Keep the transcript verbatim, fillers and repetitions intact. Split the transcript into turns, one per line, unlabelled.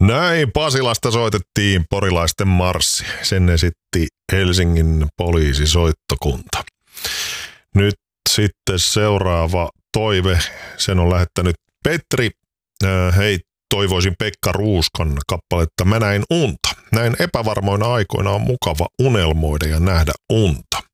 Näin Pasilasta soitettiin porilaisten marssi. Sen esitti Helsingin poliisisoittokunta. Nyt sitten seuraava toive. Sen on lähettänyt Petri. Hei, toivoisin Pekka Ruuskan kappaletta Mä näin unta. Näin epävarmoina aikoina on mukava unelmoida ja nähdä unta.